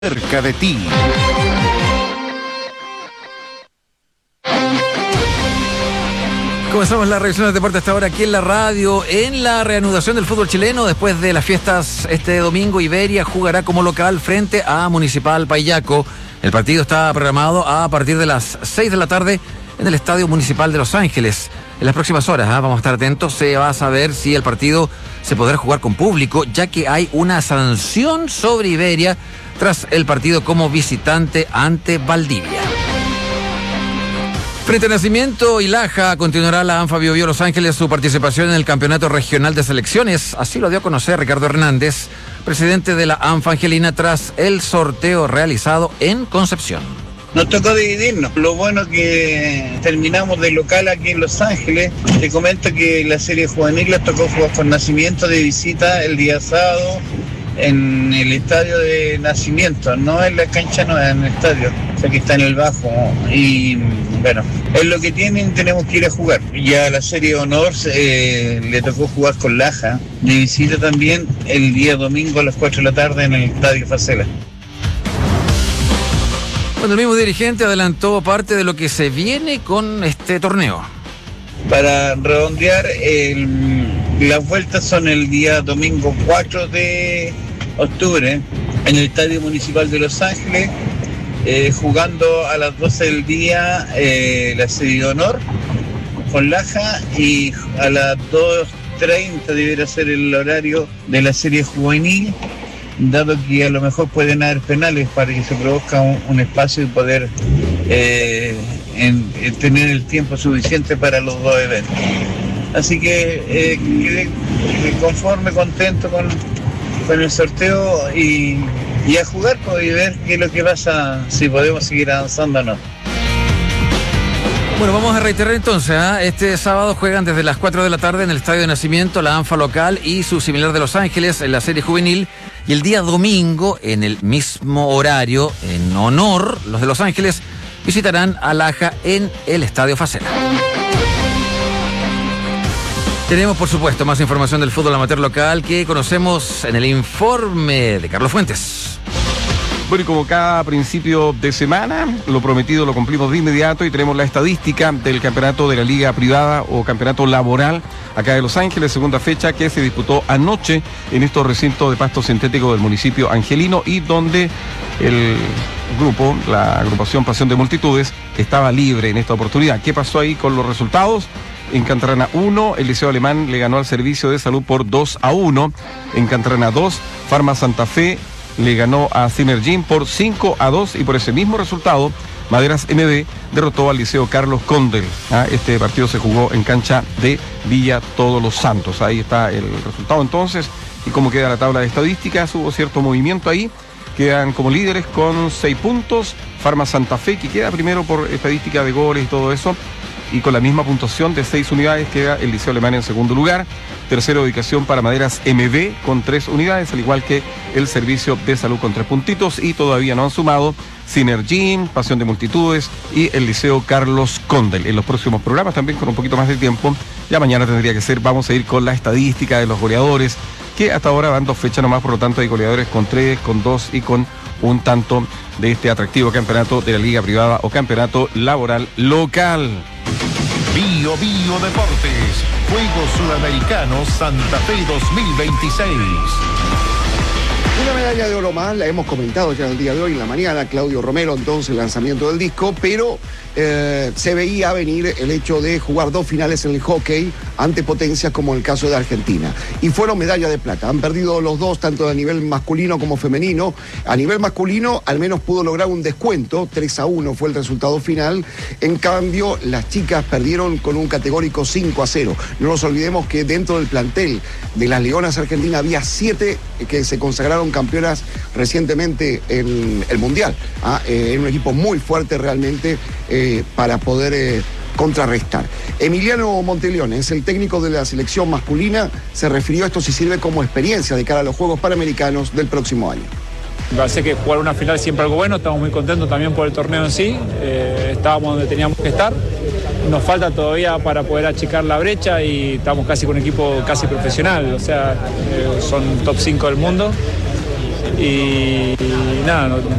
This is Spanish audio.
Cerca de ti. Comenzamos la revisión del deporte hasta ahora aquí en la radio, en la reanudación del fútbol chileno. Después de las fiestas este domingo, Iberia jugará como local frente a Municipal Payaco. El partido está programado a partir de las 6 de la tarde en el Estadio Municipal de Los Ángeles. En las próximas horas vamos a estar atentos, se va a saber si el partido se podrá jugar con público, ya que hay una sanción sobre Iberia tras el partido como visitante ante Valdivia. Frente a Nacimiento y Laja, continuará la ANFA Biobío Los Ángeles su participación en el Campeonato Regional de Selecciones. Así lo dio a conocer Ricardo Hernández, presidente de la ANFA Angelina, tras el sorteo realizado en Concepción. Nos tocó dividirnos. Lo bueno que terminamos de local aquí en Los Ángeles. Te comento que la serie juvenil les tocó jugar con Nacimiento de visita el día sábado en el estadio de Nacimiento, no en la cancha, no, en el estadio, o sea que está en el bajo. Y bueno, es lo que tienen, tenemos que ir a jugar. Ya la serie honor le tocó jugar con Laja de visita también el día domingo a las 4 de la tarde en el estadio Facela. Bueno, el mismo dirigente adelantó parte de lo que se viene con este torneo. Para redondear, las vueltas son el día domingo 4 de octubre en el Estadio Municipal de Los Ángeles, jugando a las 12 del día la serie de honor con Laja, y a las 2:30 deberá ser el horario de la serie juvenil, dado que a lo mejor pueden haber penales para que se produzca un espacio y poder tener el tiempo suficiente para los dos eventos. Así que quedé conforme, contento con el sorteo y a jugar y ver qué es lo que pasa, si podemos seguir avanzando o no. Bueno, vamos a reiterar entonces, este sábado juegan desde las 4 de la tarde en el Estadio de Nacimiento la ANFA local y su similar de Los Ángeles en la serie juvenil, y el día domingo en el mismo horario, en honor, los de Los Ángeles visitarán a Laja en el Estadio Facela. Tenemos, por supuesto, más información del fútbol amateur local que conocemos en el informe de Carlos Fuentes. Bueno, y como cada principio de semana, lo prometido lo cumplimos de inmediato y tenemos la estadística del campeonato de la Liga Privada o campeonato laboral acá de Los Ángeles, segunda fecha que se disputó anoche en estos recintos de pasto sintético del municipio angelino, y donde el grupo, la agrupación Pasión de Multitudes, estaba libre en esta oportunidad. ¿Qué pasó ahí con los resultados? En Cantarana 1, el Liceo Alemán le ganó al Servicio de Salud por 2-1. En Cantarana 2, Farma Santa Fe le ganó a Synergym por 5-2, y por ese mismo resultado, Maderas MD derrotó al Liceo Carlos Condel. Este partido se jugó en cancha de Villa Todos los Santos. Ahí está el resultado entonces, y cómo queda la tabla de estadísticas. Hubo cierto movimiento ahí, quedan como líderes con 6 puntos, Farma Santa Fe, que queda primero por estadística de goles y todo eso, y con la misma puntuación de 6 unidades queda el Liceo Alemán en segundo lugar. Tercera ubicación para Maderas MB con 3 unidades, al igual que el Servicio de Salud con 3 puntitos, y todavía no han sumado Synergym, Pasión de Multitudes y el Liceo Carlos Condel. En los próximos programas, también con un poquito más de tiempo, ya mañana tendría que ser, vamos a ir con la estadística de los goleadores, que hasta ahora van 2 fechas nomás, por lo tanto hay goleadores con 3, con 2 y con un tanto de este atractivo campeonato de la Liga Privada o campeonato laboral local. Bio Deportes, Juegos Sudamericanos Santa Fe 2026. Una medalla de oro más, la hemos comentado ya el día de hoy en la mañana, Claudio Romero, entonces el lanzamiento del disco, pero se veía venir el hecho de jugar 2 finales en el hockey ante potencias como el caso de Argentina, y fueron medalla de plata. Han perdido los dos, tanto a nivel masculino como femenino. A nivel masculino al menos pudo lograr un descuento, 3-1 fue el resultado final. En cambio, las chicas perdieron con un categórico 5-0. No nos olvidemos que dentro del plantel de las Leonas Argentinas había 7 que se consagraron campeonas recientemente en el Mundial. Era un equipo muy fuerte realmente para poder contrarrestar. Emiliano Monteleone es el técnico de la selección masculina, se refirió a esto si sirve como experiencia de cara a los Juegos Panamericanos del próximo año. Me parece que jugar una final siempre algo bueno, estamos muy contentos también por el torneo en sí, estábamos donde teníamos que estar, nos falta todavía para poder achicar la brecha y estamos casi con un equipo casi profesional, o sea, son top 5 del mundo y nada,